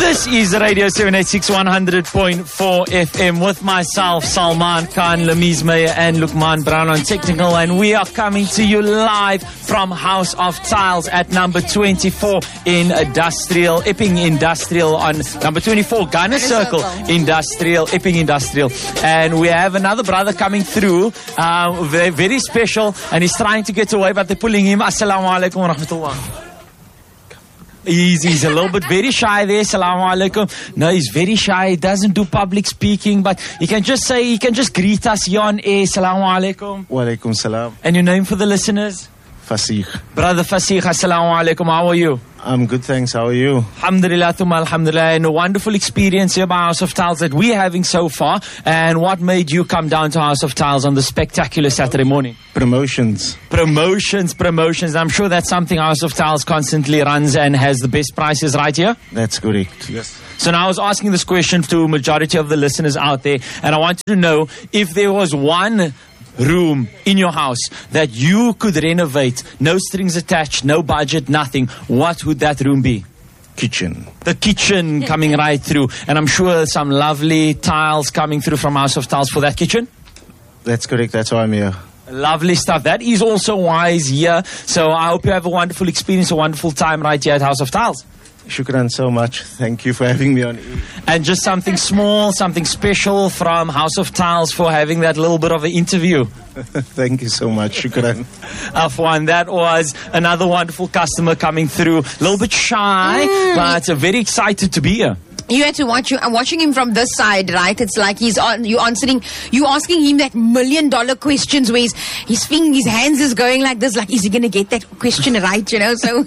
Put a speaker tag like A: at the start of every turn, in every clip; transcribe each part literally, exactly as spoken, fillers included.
A: This is Radio seven eighty-six one hundred point four F M with myself, Salman Khan, Lamiz Meyer and Lukman Brown on technical, and we are coming to you live from House of Tiles at number twenty-four in Industrial, Epping Industrial, on number twenty-four, Gunner Circle, Industrial, Epping Industrial. And we have another brother coming through, uh, very, very special, and he's trying to get away, but they're pulling him. Assalamu alaikum wa rahmatullah. He's, he's a little bit very shy there. Assalamu alaikum. No, he's very shy. He doesn't do public speaking, but he can just say, he can just greet us here on air. Assalamu alaikum.
B: Wa alaikum salam.
A: And your name for the listeners?
B: Fasih.
A: Brother Fasih, assalamu alaikum. How are you?
B: I'm good, thanks. How are you?
A: Alhamdulillah, thumma alhamdulillah. And a wonderful experience here by House of Tiles that we're having so far. And what made you come down to House of Tiles on the spectacular Saturday morning?
B: Promotions.
A: Promotions, promotions. I'm sure that's something House of Tiles constantly runs and has the best prices right here.
B: That's correct. Yes.
A: So now I was asking this question to majority of the listeners out there, and I wanted to know if there was one room in your house that you could renovate, no strings attached, no budget, nothing, what would that room be?
B: Kitchen.
A: The kitchen coming right through. And I'm sure some lovely tiles coming through from House of Tiles for that kitchen.
B: That's correct. That's why I'm here.
A: Lovely stuff. That is also why he's here. So I hope you have a wonderful experience, a wonderful time right here at House of Tiles.
B: Shukran so much. Thank you for having me on.
A: And just something small, something special from House of Tiles for having that little bit of an interview.
B: Thank you so much. Shukran.
A: Afwan, that was another wonderful customer coming through. A little bit shy, mm. but uh, very excited to be here.
C: You had to watch you. I'm watching him from this side, right? It's like he's on. You answering. You asking him that million dollar questions where his his finger, his hands is going like this. Like, is he gonna get that question right? You know, so.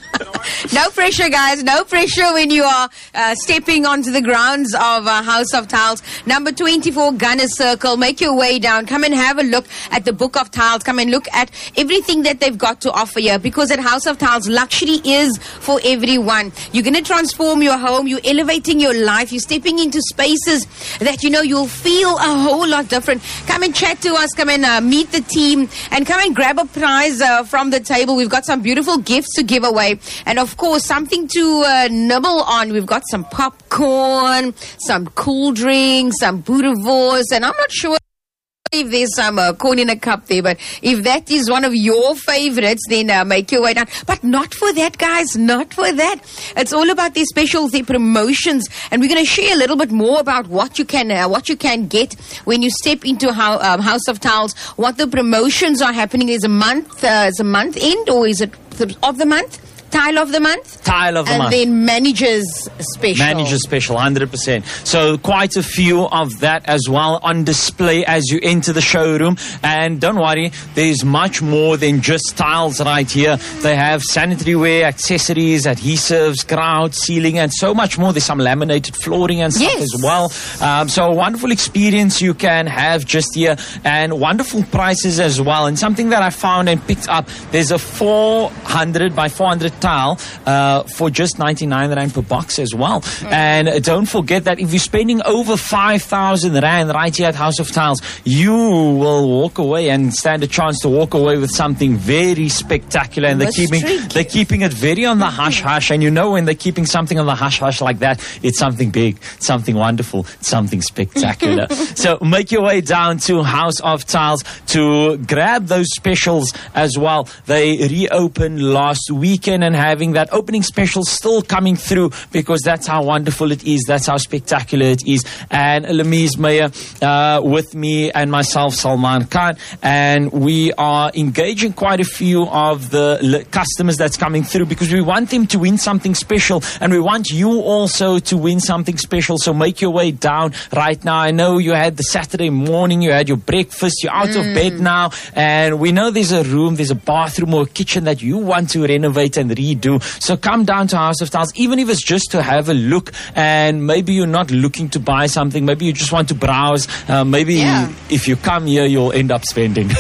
C: No pressure, guys. No pressure when you are uh, stepping onto the grounds of uh, House of Tiles. Number twenty-four, Gunner Circle. Make your way down. Come and have a look at the Book of Tiles. Come and look at everything that they've got to offer here. Because at House of Tiles, luxury is for everyone. You're going to transform your home. You're elevating your life. You're stepping into spaces that, you know, you'll feel a whole lot different. Come and chat to us. Come and uh, meet the team. And come and grab a prize uh, from the table. We've got some beautiful gifts to give away. And of course, something to uh, nibble on. We've got some popcorn, some cool drinks, some boerewors, and I'm not sure if there's some uh, corn in a cup there, but if that is one of your favorites, then uh, make your way down. But not for that, guys, not for that. It's all about their specials, their promotions, and we're going to share a little bit more about what you can uh, what you can get when you step into how, um, House of Tiles, what the promotions are happening. Is a month, uh, is a month end, or is it th- of the month? Tile of the month?
A: Tile of the
C: and
A: month.
C: And then Manager's Special.
A: Manager's Special, one hundred percent. So quite a few of that as well on display as you enter the showroom. And don't worry, there's much more than just tiles right here. They have sanitary ware, accessories, adhesives, grout, ceiling, and so much more. There's some laminated flooring and stuff
C: yes.
A: as well. Um, so a wonderful experience you can have just here, and wonderful prices as well. And something that I found and picked up, there's a four hundred by four hundred tile uh, for just ninety-nine rand per box as well. Mm. And uh, don't forget that if you're spending over five thousand rand right here at House of Tiles, you will walk away and stand a chance to walk away with something very spectacular. And they're keeping, they're keeping it very on the hush-hush. And you know, when they're keeping something on the hush-hush like that, it's something big, something wonderful, something spectacular. So make your way down to House of Tiles to grab those specials as well. They reopened last weekend, and having that opening special still coming through, because that's how wonderful it is, that's how spectacular it is. And Lamiz Meyer uh, with me and myself, Salman Khan, and we are engaging quite a few of the l- customers that's coming through, because we want them to win something special, and we want you also to win something special. So make your way down right now. I know you had the Saturday morning, you had your breakfast, you're out mm. of bed now, and we know there's a room, there's a bathroom or a kitchen that you want to renovate and redo. So come down to House of Tiles, even if it's just to have a look, and maybe you're not looking to buy something, maybe you just want to browse. Uh, maybe
C: yeah.
A: if you come here, you'll end up spending.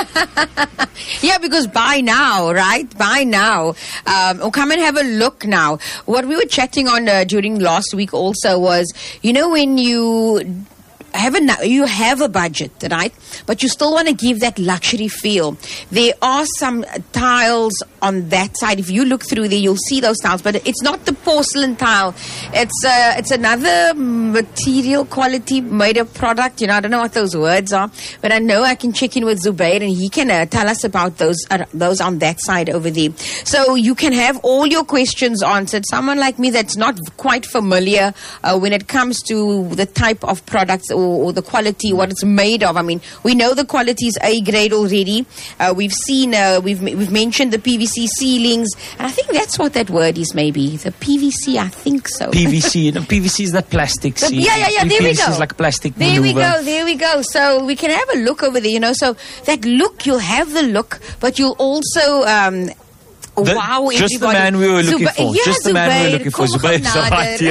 C: Yeah, because buy now, right? Buy now. Um, or come and have a look now. What we were chatting on uh, during last week also was, you know, when you have a you have a budget, right? But you still want to give that luxury feel. There are some tiles on that side. If you look through there, you'll see those tiles. But it's not the porcelain tile. It's uh, it's another material quality made of product. You know, I don't know what those words are, but I know I can check in with Zubair and he can uh, tell us about those uh, those on that side over there. So you can have all your questions answered. Someone like me that's not quite familiar uh, when it comes to the type of products or, or the quality, what it's made of. I mean, we know the quality is A grade already. Uh, we've seen, uh, we've we've mentioned the P V C ceilings, and I think that's what that word is. Maybe the P V C. I think so.
A: P V C. No, P V C is that plastic.
C: The, yeah, yeah, yeah. There
A: P V C
C: we go.
A: Is like plastic.
C: There
A: maneuver.
C: we go. There we go. So we can have a look over there. You know, so that look, you'll have the look, but you'll also. Um,
A: The,
C: wow,
A: just
C: everybody.
A: the man we were looking
C: Zuba-
A: for.
C: yeah,
A: just the man we were
C: Zubair,
A: looking for.
C: kom
A: Zubair, so
C: nader.
A: right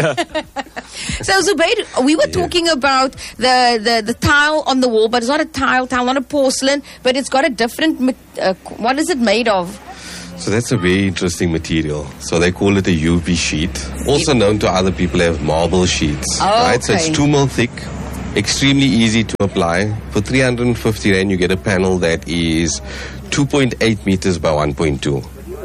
A: here.
C: So Zubair, we were talking about the, the, the tile on the wall, but it's not a tile, tile, not a porcelain, but it's got a different, ma- uh, what is it made of?
D: So that's a very interesting material. So they call it a U V sheet, also known to other people as marble sheets.
C: Oh,
D: right? So
C: okay.
D: it's two mil thick, extremely easy to apply. For three hundred fifty rand, you get a panel that is two point eight meters by one point two.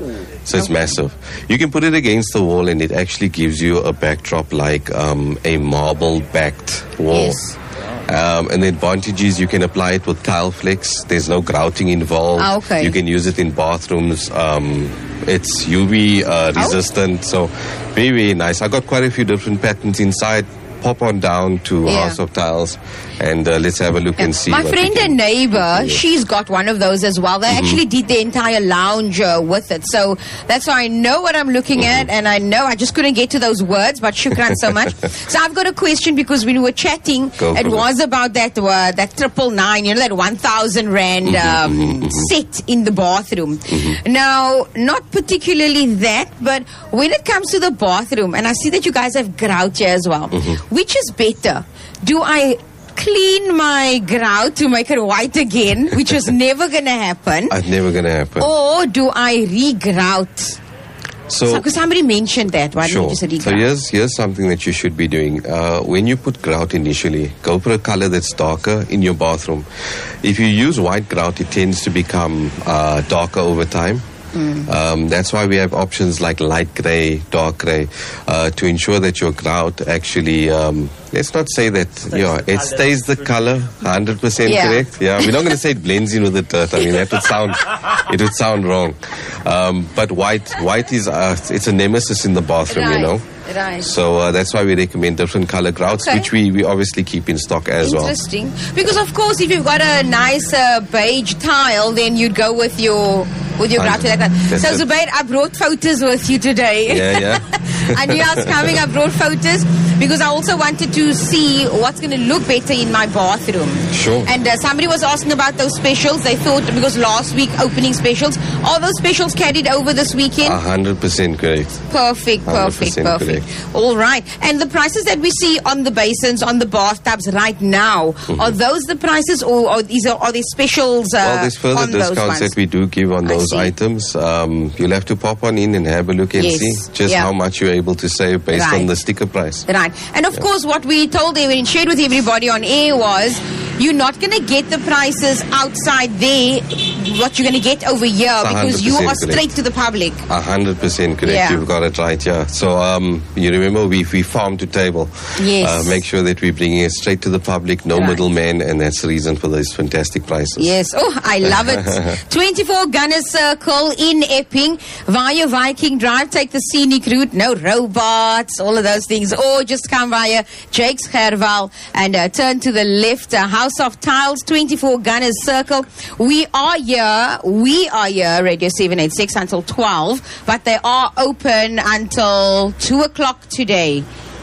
D: So it's massive. You can put it against the wall and it actually gives you a backdrop like um, a marble-backed wall.
C: Yes.
D: Um, and the advantage is you can apply it with tile flex. There's no grouting involved.
C: Ah, okay.
D: You can use it in bathrooms. Um, it's U V uh, resistant. So very, very nice. I got quite a few different patterns inside. Pop on down to
C: Yeah.
D: House of Tiles and uh, let's have a look and see.
C: My
D: what we
C: friend
D: can-
C: and neighbor, she's got one of those as well. They
D: Mm-hmm.
C: actually did the entire lounge uh, with it. So that's why I know what I'm looking
D: Mm-hmm.
C: at, and I know I just couldn't get to those words, but shukran so much. So I've got a question because when we were chatting,
D: Go
C: it
D: for it.
C: was about that uh, that triple nine, you know, that one thousand rand
D: Mm-hmm,
C: um, set in the bathroom. Now, not particularly that, but when it comes to the bathroom, and I see that you guys have grout here as well,
D: Mm-hmm.
C: which is better? Do I clean my grout to make it white again, which was never going to happen?
D: It's never going to happen.
C: Or do I re-grout?
D: So,
C: Because somebody mentioned that. Why
D: sure.
C: don't you just
D: So
C: re-grout?
D: here's here's something that you should be doing. Uh, when you put grout initially, go for a color that's darker in your bathroom. If you use white grout, it tends to become uh, darker over time. Um, that's why we have options like light gray, dark gray, uh, to ensure that your grout actually, um, let's not say that, yeah, it stays the color, one hundred percent
C: Yeah.
D: correct. Yeah, we're not going to say it blends in with the dirt. I mean, that would sound, it would sound wrong. Um, but white, white is, uh, it's a nemesis in the bathroom, you know.
C: Right.
D: So uh, that's why we recommend different color grouts,
C: Okay.
D: which we, we obviously keep in stock as well.
C: Interesting. Because of course, if you've got a nice uh, beige tile, then you'd go with your with your grout like that.
D: That's
C: So
D: it.
C: Zubair, I brought photos with you today.
D: Yeah, yeah.
C: I knew I was coming. I brought photos because I also wanted to see what's going to look better in my bathroom.
D: Sure.
C: And uh, somebody was asking about those specials. They thought because last week opening specials, all those specials carried over this weekend.
D: A hundred percent correct.
C: Perfect, perfect,
D: one hundred percent
C: perfect. All right. And the prices that we see on the basins, on the bathtubs right now,
D: Mm-hmm.
C: are those the prices or are these are, are there specials uh,
D: Well, there's further
C: on those
D: discounts
C: ones?
D: that we do give on
C: I
D: those
C: see.
D: items. Um, you'll have to pop on in and have a look and
C: Yes.
D: see just
C: Yeah.
D: how much you're able to save based
C: Right.
D: on the sticker price.
C: Right. And of course, what we told them and shared with everybody on air was you're not going to get the prices outside there, what you're going to get over here,
D: It's
C: because you
D: one hundred
C: are
D: percent
C: straight to the public.
D: A hundred percent correct.
C: Yeah.
D: You've got it right. Yeah. So um, you remember we we farm to table.
C: Yes.
D: Uh, make sure that we're bringing it straight to the public, no
C: Right.
D: middleman, and that's the reason for these fantastic prices.
C: Yes. Oh, I love it. twenty-four Gunner Circle in Epping via Viking Drive. Take the scenic route. No robots, all of those things. Or just come via Jake's Herval and uh, turn to the left. Uh, House of Tiles, twenty-four Gunner Circle. We are here. We are here, Radio seven eighty-six until twelve. But they are open until two o'clock today.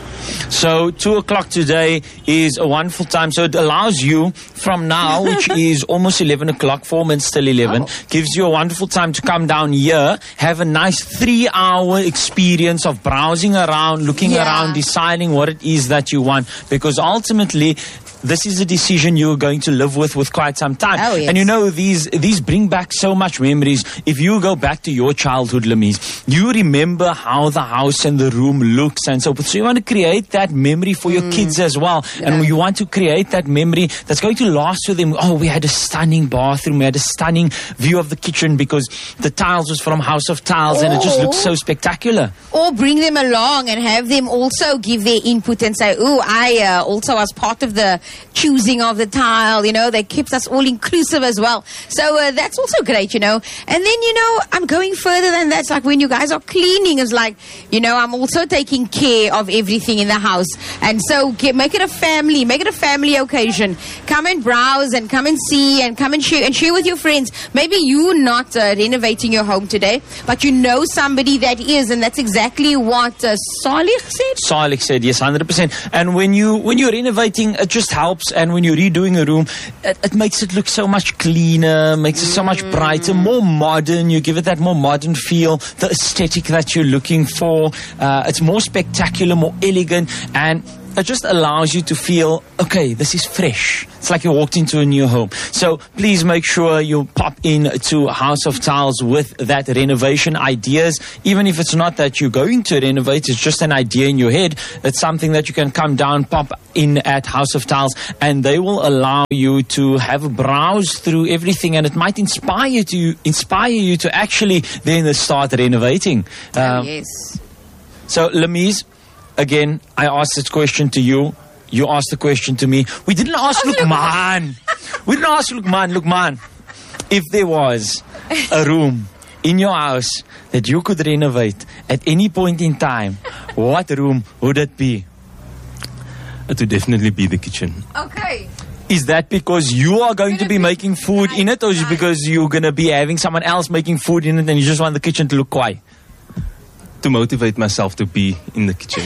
A: So two o'clock today is a wonderful time. So it allows you from now, which is almost eleven o'clock, four minutes till eleven, gives you a wonderful time to come down here, have a nice three-hour experience of browsing around, looking
C: Yeah.
A: around, deciding what it is that you want. Because ultimately, this is a decision you're going to live with with quite some time.
C: Oh, yes.
A: And you know, these these bring back so much memories. If you go back to your childhood, Lamise, you remember how the house and the room looks and so forth. So you want to create that memory for your mm. kids as well. Yeah. And you want to create that memory that's going to last with them. Oh, we had a stunning bathroom. We had a stunning view of the kitchen because the tiles was from House of Tiles, or, and it just looked so spectacular.
C: Or bring them along and have them also give their input and say, oh, I uh, also was part of the choosing of the tile. You know, they kept us all inclusive as well. So uh, that's also great, you know. And then, you know, I'm going further than that. It's like when you guys are cleaning, it's like, you know, I'm also taking care of everything in the house. And so get, make it a family, make it a family occasion. Come and browse and come and see and come and share and share with your friends. Maybe you're not uh, renovating your home today, but you know somebody that is, and that's exactly what uh, Salih said.
A: Salih said, yes, one hundred percent. And when you when you're renovating, it just helps. And when you're redoing a room, it, it makes it look so much cleaner, makes it so much brighter, more modern. You give it that more modern feel, the aesthetic that you're looking for. Uh, it's more spectacular, more elegant, and it just allows you to feel, okay, this is fresh. It's like you walked into a new home. So please make sure you pop in to House of Tiles with that renovation ideas. Even if it's not that you're going to renovate, it's just an idea in your head. It's something that you can come down, pop in at House of Tiles, and they will allow you to have a browse through everything, and it might inspire you to inspire you to actually then start renovating.
C: Oh,
A: um,
C: yes.
A: So, Lamise, again, I asked this question to you. You asked the question to me. We didn't ask Lukman. We didn't ask Lukman. Lukman, if there was a room in your house that you could renovate at any point in time, what room would it be?
E: It would definitely be the kitchen.
C: Okay.
A: Is that because you are going to be making food in it, or is it because you're going to be having someone else making food in it and you just want the kitchen to look quiet?
E: To motivate myself to be in the kitchen.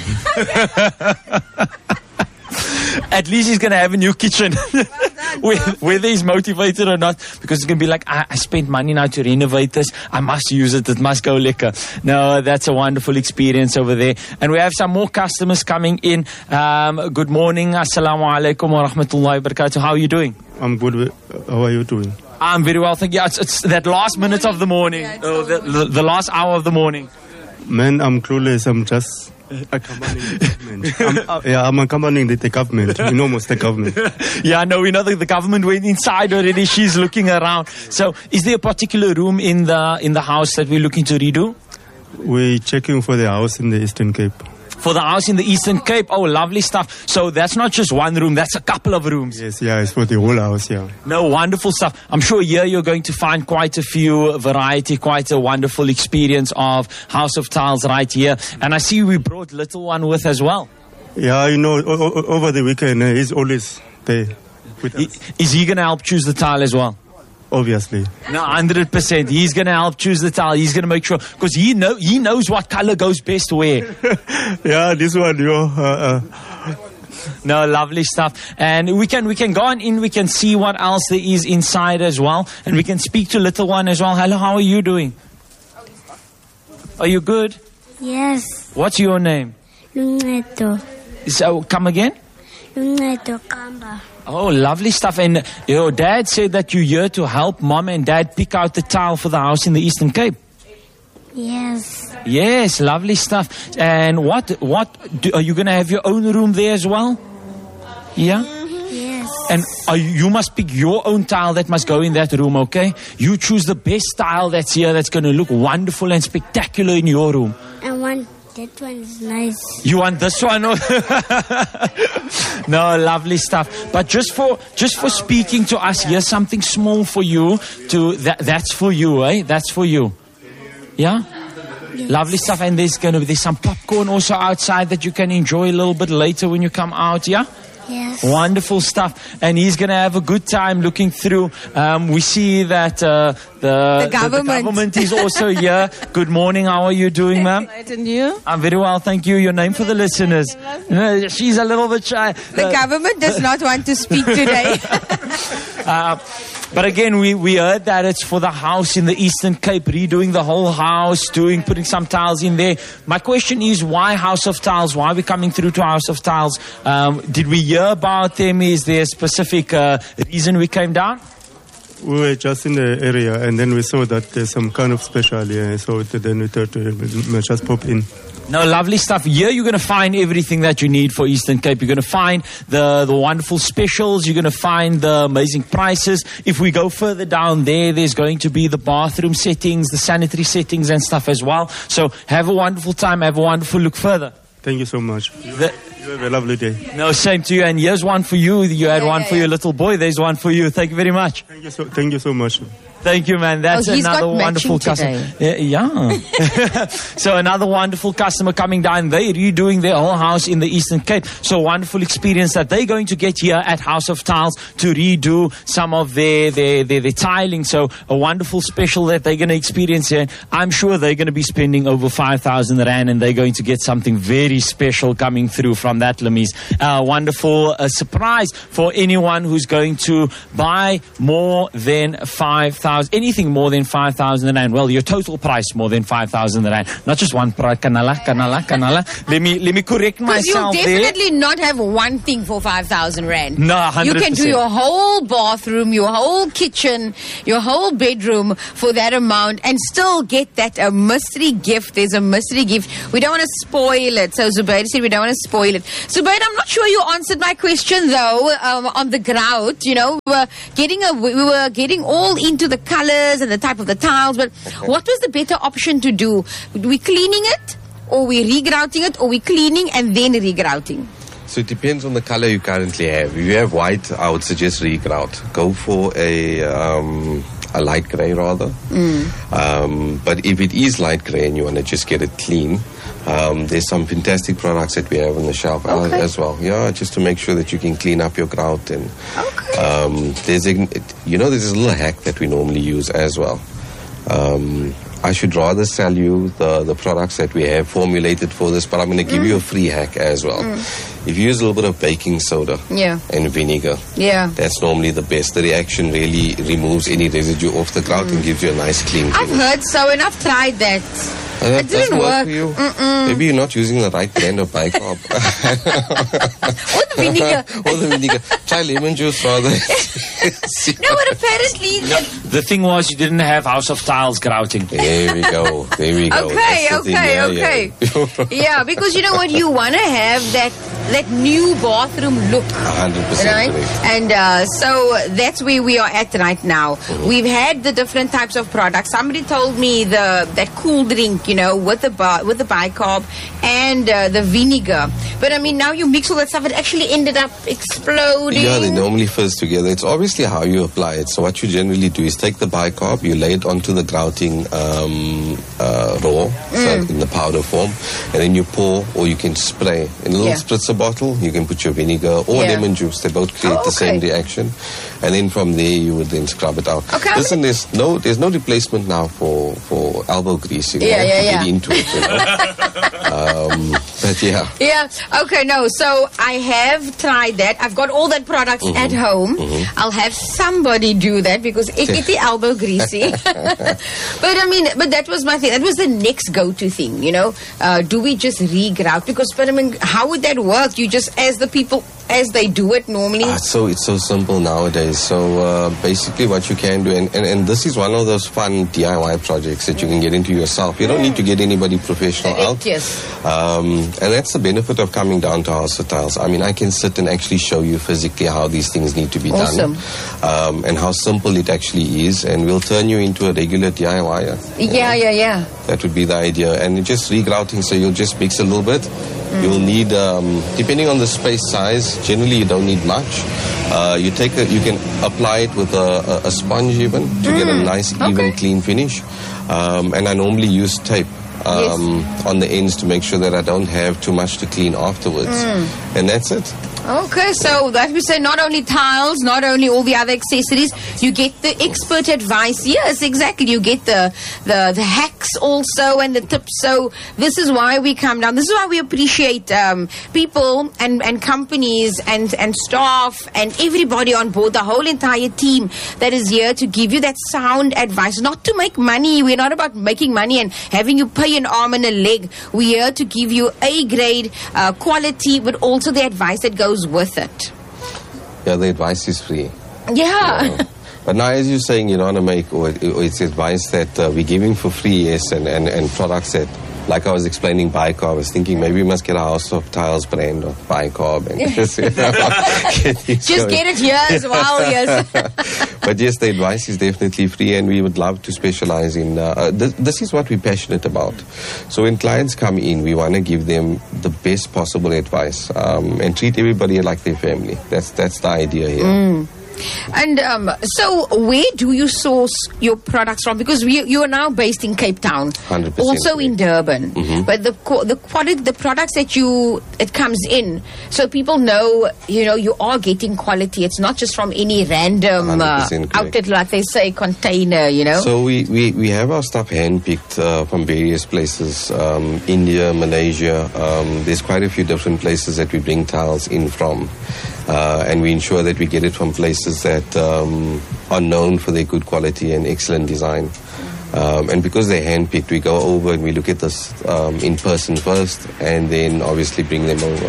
A: At least he's going to have a new kitchen. Whether he's motivated or not, because it's going to be like, I, I spent money now to renovate this. I must use it. It must go lekker. No, that's a wonderful experience over there. And we have some more customers coming in. Um, good morning. Assalamu alaikum wa rahmatullahi wa barakatuh. How are you doing?
F: I'm good. How are you doing?
A: I'm very well, thank you. It's, it's that last minute of the morning.
C: Yeah,
A: oh, the, the, the last hour of the morning.
F: Man, I'm clueless. I'm just accompanying the government. I'm, uh, yeah, I'm accompanying the, the government. You know, most the government.
A: Yeah, no, we know that the government went inside already. She's looking around. So, is there a particular room in the in the house that we're looking to redo?
F: We're checking for the house in the Eastern Cape.
A: For the house in the Eastern Cape. Oh, lovely stuff. So that's not just one room, that's a couple of rooms.
F: Yes, yeah, it's for the whole house, yeah.
A: No, wonderful stuff. I'm sure here you're going to find quite a few variety, quite a wonderful experience of House of Tiles right here. And I see we brought little one with as well.
F: Yeah, you know, o- o- over the weekend, uh, he's always there with us.
A: Is he going to help choose the tile as well?
F: Obviously.
A: No, one hundred percent. He's going to help choose the tile. He's going to make sure, because he know he knows what color goes best where.
F: Yeah, this one, you know. Uh, uh.
A: No, lovely stuff. And we can we can go on in, we can see what else there is inside as well. And we can speak to little one as well. Hello, how are you doing? Are you good?
G: Yes.
A: What's your name?
G: Lungeto.
A: So, come again?
G: Lungeto Kamba.
A: Oh, lovely stuff. And your dad said that you're here to help mom and dad pick out the tile for the house in the Eastern Cape.
G: Yes.
A: Yes, lovely stuff. And what what do, are you going to have your own room there as well? Yeah?
G: Yes.
A: And are you, you must pick your own tile that must go in that room, okay? You choose the best tile that's here that's going to look wonderful and spectacular in your room.
G: And one, that one is nice.
A: You want this one? No, lovely stuff. But just for just for speaking to us, here's something small for you. To that that's for you, eh? That's for you. Yeah?
G: Yes.
A: Lovely stuff. And there's gonna be there's some popcorn also outside that you can enjoy a little bit later when you come out, yeah?
G: Yes.
A: Wonderful stuff. And he's going to have a good time looking through. Um, we see that uh, the,
C: The government.
A: the government is also here. Good morning. How are you doing, ma'am?
H: And you?
A: I'm very well, thank you. Your name for the listeners? No, she's a little bit shy.
C: The
A: Uh,
C: government does not want to speak today.
A: uh, But again, we, we heard that it's for the house in the Eastern Cape, redoing the whole house, doing putting some tiles in there. My question is, why House of Tiles? Why are we coming through to House of Tiles? Um, did we hear about them? Is there a specific uh, reason we came down?
F: We were just in the area, and then we saw that there's some kind of special here, so then we thought uh, we'll just pop in.
A: No, lovely stuff. Here you're going to find everything that you need for Eastern Cape. You're going to find the, the wonderful specials. You're going to find the amazing prices. If we go further down there, there's going to be the bathroom settings, the sanitary settings and stuff as well. So have a wonderful time. Have a wonderful look further.
F: Thank you so much.
A: The,
F: you have a lovely day.
A: No, same to you. And here's one for you. You had
C: Yeah,
A: one
C: yeah,
A: for
C: yeah.
A: your little boy. There's one for you. Thank you very much.
F: Thank you so, thank you so much.
A: Thank you, man. That's
C: Oh, he's
A: another
C: got matching
A: wonderful customer. Yeah. yeah. So another wonderful customer coming down. They're redoing their whole house in the Eastern Cape. So wonderful experience that they're going to get here at House of Tiles to redo some of their their, their, their tiling. So a wonderful special that they're going to experience here. I'm sure they're going to be spending over five thousand rand, and they're going to get something very special coming through from that, Lamise. Uh, wonderful uh, surprise for anyone who's going to buy more than five thousand. Anything more than five thousand rand. Well, your total price more than five thousand rand. Not just one price. Kanala, kanala, kanala. Let me, let me correct
C: Because
A: myself
C: you'll
A: there.
C: definitely not have one thing for five thousand rand.
A: No, one hundred
C: You
A: percent.
C: can do your whole bathroom, your whole kitchen, your whole bedroom for that amount and still get that a mystery gift. There's a mystery gift. We don't want to spoil it. So Zubair said we don't want to spoil it. Zubair, I'm not sure you answered my question though um, on the grout. You know, we were getting a, we were getting all into the colors and the type of the tiles, but what was the better option to do? We cleaning it, or we regrouting it, or we cleaning and then regrouting?
D: So it depends on the color you currently have. If you have white, I would suggest regrout. Go for a um, a light grey rather. Mm. Um, but if it is light grey and you want to just get it clean, um, there's some fantastic products that we have on the shelf
C: Okay.
D: as well. Yeah, just to make sure that you can clean up your grout. And
C: Okay.
D: um, there's a, you know, there's a little hack that we normally use as well. Um, I should rather sell you the, the products that we have formulated for this, but I'm going to give
C: Mm.
D: you a free hack as well. If you use a little bit of baking soda
C: Yeah.
D: and vinegar,
C: Yeah.
D: that's normally the best. The reaction really removes any residue off the grout and gives you a nice clean
C: I've
D: finish.
C: heard so, and I've tried that.
D: And that
C: it didn't
D: doesn't work,
C: work.
D: for you.
C: Mm-mm.
D: Maybe you're not using the right blend of bicarb.
C: Or the vinegar.
D: or the vinegar. Try lemon juice rather.
C: No, but apparently.
A: The thing was, you didn't have House of Tiles grouting.
D: There we go. There we go.
C: Okay,
D: That's the thing.
C: okay,
D: Yeah,
C: okay.
D: Yeah.
C: Yeah, because you know what, you want to have that that new bathroom look.
D: one hundred percent
C: Right,
D: correct.
C: and uh, so that's where we are at right now.
D: Mm-hmm.
C: We've had the different types of products. Somebody told me the that cool drink, you know, with the bar, with the bicarb and uh, the vinegar. But I mean, now you mix all that stuff, it actually ended up exploding.
D: Yeah, they normally fizz together. It's obviously how you apply it. So what you generally do is take the bicarb, you lay it onto the grouting um, uh, raw, so
C: Mm.
D: in the powder form, and then you pour, or you can spray in a little
C: Yeah.
D: spritzer bottle. You can put your vinegar or
C: Yeah.
D: lemon juice. They both create
C: Oh,
D: the same
C: okay.
D: reaction, and then from there you would then scrub it out.
C: Okay.
D: Listen, there's no there's no replacement now for for elbow grease. You
C: Yeah,
D: have
C: yeah,
D: to
C: yeah.
D: get into it. You know? um, but yeah.
C: Yeah. Okay. No. So I have tried that. I've got all that products
D: Mm-hmm.
C: at home. I'll have somebody do that because it get the elbow greasy. But I mean, but that was my thing. That was the next go-to thing. You know, uh, do we just re-grout? Because, but I mean, how would that work? You just, as the people, as they do it normally.
D: Ah, so it's so simple nowadays. So uh, basically, what you can do, and, and, and this is one of those fun D I Y projects that you can get into yourself. You don't need to get anybody professional
C: Correct,
D: out.
C: yes.
D: Um, and that's the benefit of coming down to House of Tiles. I mean, I can sit and actually show you physically how these things need to be
C: Awesome.
D: done, um, and how simple it actually is. And we'll turn you into a regular D I Y er.
C: Yeah, yeah, yeah.
D: That would be the idea. And just regrouting, so you'll just mix a little bit. You'll need, um, depending on the space size, generally you don't need much. Uh, you take a, you can apply it with a, a, a sponge even to get a nice, even, clean finish. Um, and I normally use tape. Um, on the ends to make sure that I don't have too much to clean afterwards. And that's it.
C: Okay, so that we say not only tiles, not only all the other accessories, you get the expert advice. Yes, exactly. You get the, the, the hacks also and the tips. So this is why we come down. This is why we appreciate um, people and, and companies and, and staff and everybody on board, the whole entire team that is here to give you that sound advice. Not to make money. We're not about making money and having you pay an arm and a leg. We're here to give you A-grade uh, quality, but also the advice that goes with it.
D: Yeah, the advice is free.
C: Yeah.
D: You know. But now, as you're saying, you don't want to make, or, or it's advice that uh, we're giving for free, yes, and, and, and products that, like I was explaining, Bicarb, I was thinking maybe we must get a House of Tiles brand of Bicarb. And just, you know, get
C: Just
D: going.
C: get it here as well, yes.
D: But yes, the advice is definitely free, and we would love to specialize in, uh, uh, th- this is what we're passionate about. So when clients come in, we want to give them the best possible advice um, and treat everybody like their family. That's, that's the idea here.
C: Mm. And um, so, where do you source your products from? Because we, you are now based in Cape Town,
D: one hundred percent
C: also in Durban.
D: Mm-hmm.
C: But the co- the quality, the products that you it comes in, so people know, you know, you are getting quality. It's not just from any random uh, outlet, like they say, container. You know.
D: So we, we, we have our stuff handpicked uh, from various places, um, India, Malaysia. Um, there's quite a few different places that we bring tiles in from. Uh, and we ensure that we get it from places that um, are known for their good quality and excellent design. Um, and because they're handpicked, we go over and we look at this um, in person first, and then obviously bring them over.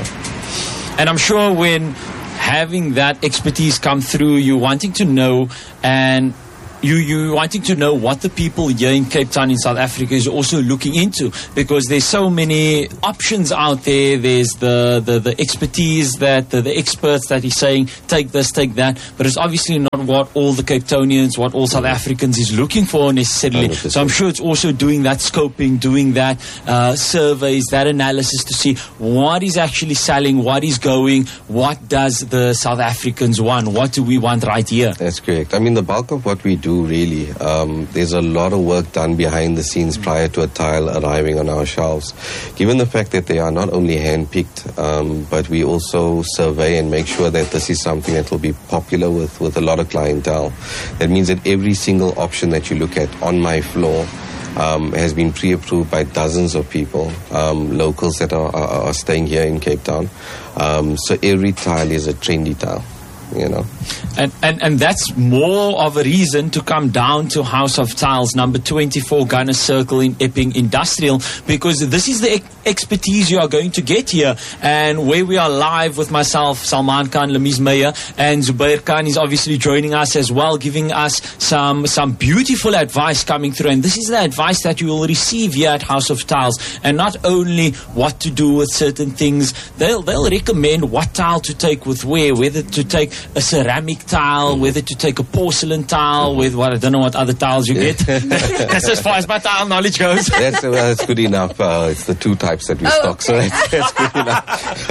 A: And I'm sure when having that expertise come through, you wanting to know and You you wanting to know what the people here in Cape Town in South Africa is also looking into, because there's so many options out there. There's the, the, the expertise that the, the experts that he's saying take this, take that, but it's obviously not what all the Cape Townians, what all South Africans is looking for necessarily. one hundred percent. So I'm sure it's also doing that scoping, doing that uh, surveys, that analysis to see what is actually selling, what is going, what does the South Africans want, what do we want right here.
D: That's correct. I mean, the bulk of what we do really, um, there's a lot of work done behind the scenes prior to a tile arriving on our shelves. Given the fact that they are not only hand-picked, um, but we also survey and make sure that this is something that will be popular with, with a lot of clientele. That means that every single option that you look at on my floor Um, has been pre-approved by dozens of people, um, locals that are, are, are staying here in Cape Town. Um, so every tile is a trendy tile, you know.
A: And, and and that's more of a reason to come down to House of Tiles, number twenty-four Gunner Circle in Epping Industrial, because this is the ex- expertise you are going to get here. And where we are live with myself, Salman Khan, Lamise Meyer, and Zubair Khan is obviously joining us as well, giving us some some beautiful advice coming through. And this is the advice that you will receive here at House of Tiles. And not only what to do with certain things, they'll they'll recommend what tile to take with where, whether to take a ceramic tile, whether to take a porcelain tile, with what I don't know what other tiles you get. That's as far as my tile knowledge goes.
D: That's, well, that's good enough. Uh, it's the two types that we
C: Oh,
D: stock, so that's, that's good enough.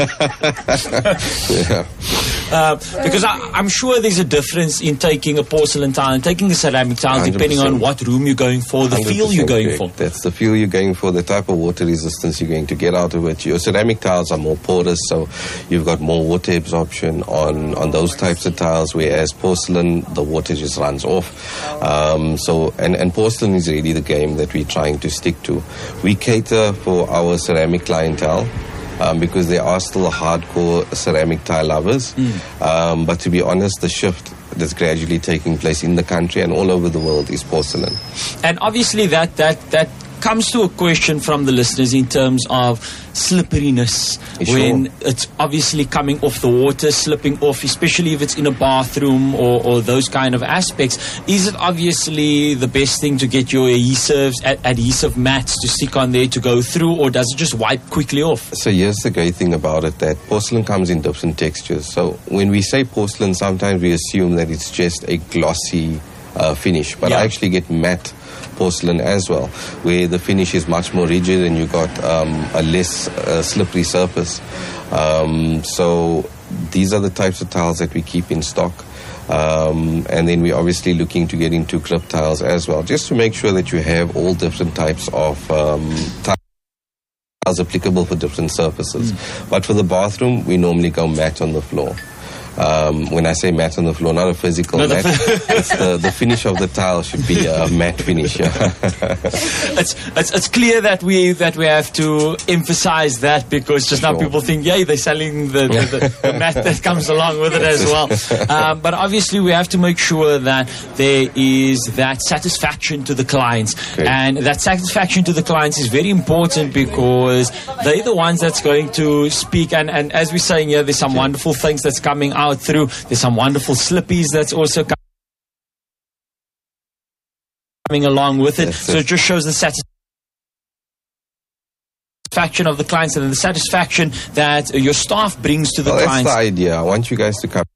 D: Yeah.
A: Uh, because I, I'm sure there's a difference in taking a porcelain tile and taking a ceramic tile, depending on what room you're going for, the feel you're going
D: correct.
A: for.
D: That's the feel you're going for, the type of water resistance you're going to get out of it. Your ceramic tiles are more porous, so you've got more water absorption on, on those types of tiles, whereas porcelain, the water just runs off. Um, so, and, and porcelain is really the game that we're trying to stick to. We cater for our ceramic clientele, Um, because there are still hardcore ceramic tile lovers. Mm. Um, but to be honest, the shift that's gradually taking place in the country and all over the world is porcelain.
A: And obviously that that that comes to a question from the listeners in terms of slipperiness,
D: Sure.
A: when it's obviously coming off the water, slipping off, especially if it's in a bathroom or, or those kind of aspects. Is it obviously the best thing to get your adhesives, ad- adhesive mats to stick on there to go through, or does it just wipe quickly off?
D: So here's the great thing about it, that porcelain comes in different textures. So when we say porcelain, sometimes we assume that it's just a glossy uh, finish, but
A: Yeah.
D: I actually get matte porcelain as well, where the finish is much more rigid and you've got um, a less uh, slippery surface. Um, so these are the types of tiles that we keep in stock. Um, and then we're obviously looking to get into crypt tiles as well, just to make sure that you have all different types of um, tiles applicable for different surfaces. Mm. But for the bathroom, we normally go matte on the floor. Um, when I say matte on the floor, not a physical
A: no,
D: matte, it's the, the finish of the tile should be a matte finish.
A: it's, it's it's clear that we that we have to emphasize that, because just sure. now people think, yay, they're selling the, the, the, the mat that comes along with it as well. Um, but obviously we have to make sure that there is that satisfaction to the clients. Okay. And that satisfaction to the clients is very important, because they're the ones that's going to speak. And, and as we're saying here, there's some okay. wonderful things that's coming out through. There's some wonderful slippies that's also coming along with it. So it just shows the satisfaction of the clients and the satisfaction that your staff brings to the
D: well,
A: clients.
D: That's the idea. I want you guys to come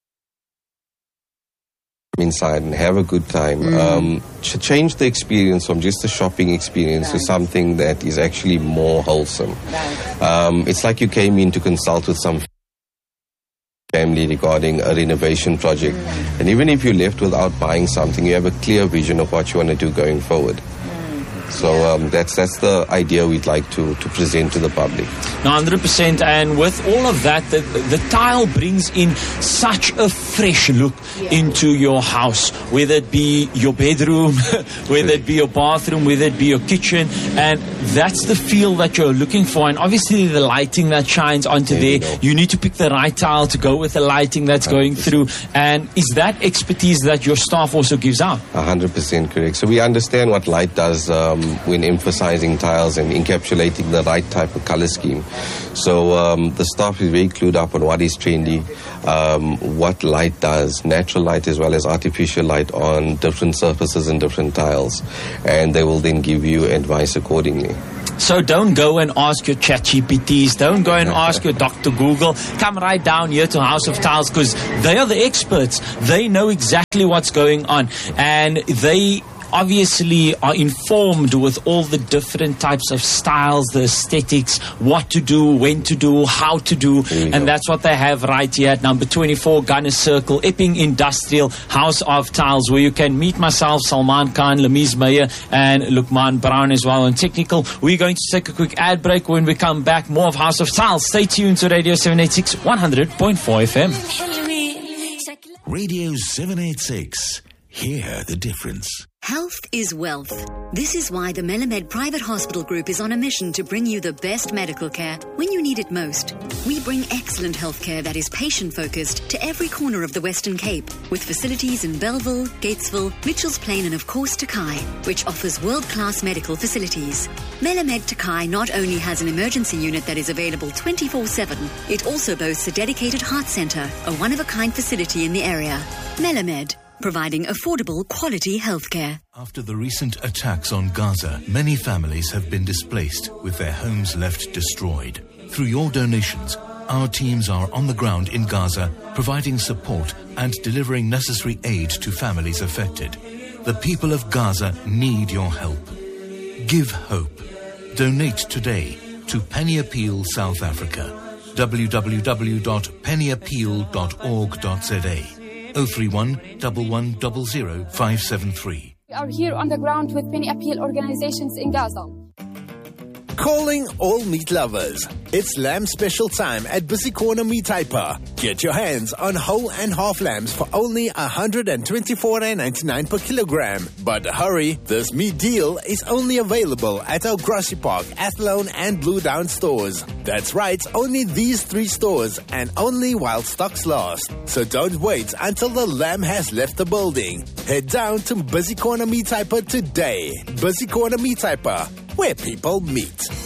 D: inside and have a good time. Mm. Um, ch- change the experience from just a shopping experience right. to something that is actually more wholesome. Right. Um, it's like you came in to consult with some family regarding a renovation project, mm. and even if you're left without buying something, you have a clear vision of what you want to do going forward. So um, that's that's the idea we'd like to, to present to the public.
A: one hundred percent. And with all of that, the, the tile brings in such a fresh look yeah. into your house, whether it be your bedroom, whether it be your bathroom, whether it be your kitchen. And that's the feel that you're looking for. And obviously the lighting that shines onto there, there you, you need to pick the right tile to go with the lighting that's going through. And is that expertise that your staff also gives out?
D: one hundred percent correct. So we understand what light does um, when emphasizing tiles and encapsulating the right type of color scheme. So um, the staff is very clued up on what is trendy, um, what light does, natural light as well as artificial light on different surfaces and different tiles. And they will then give you advice accordingly.
A: So don't go and ask your ChatGPTs. Don't go and ask your Doctor Google. Come right down here to House of Tiles, because they are the experts. They know exactly what's going on. And they obviously are informed with all the different types of styles, the aesthetics, what to do, when to do, how to do. And go. That's what they have right here at number twenty-four Gunners Circle, Epping Industrial, House of Tiles, where you can meet myself, Salman Khan, Lamise Meyer, and Lukman Brown as well on technical. We're going to take a quick ad break. When we come back, more of House of Tiles. Stay tuned to Radio seven eighty-six, one hundred point four F M.
H: Radio seven eighty-six. Hear the difference.
I: Health is wealth. This is why the Melamed Private Hospital Group is on a mission to bring you the best medical care when you need it most. We bring excellent healthcare that is patient-focused to every corner of the Western Cape, with facilities in Bellville, Gatesville, Mitchells Plain and of course Takai, which offers world-class medical facilities. Melamed Takai not only has an emergency unit that is available twenty-four seven, it also boasts a dedicated heart centre, a one-of-a-kind facility in the area. Melamed, providing affordable, quality healthcare.
H: After the recent attacks on Gaza, many families have been displaced with their homes left destroyed. Through your donations, our teams are on the ground in Gaza, providing support and delivering necessary aid to families affected. The people of Gaza need your help. Give hope. Donate today to Penny Appeal South Africa. w w w dot penny appeal dot org dot z a. oh three one, one one zero zero, five seven three.
J: We are here on the ground with Penny Appeal organizations in Gaza.
K: Calling all meat lovers. It's lamb special time at Busy Corner Meat Hyper. Get your hands on whole and half lambs for only one hundred twenty-four rand ninety-nine per kilogram. But hurry, this meat deal is only available at our Grassy Park, Athlone and Blue Down stores. That's right, only these three stores and only while stocks last. So don't wait until the lamb has left the building. Head down to Busy Corner Meat Hyper today. Busy Corner Meat Hyper, where people meet.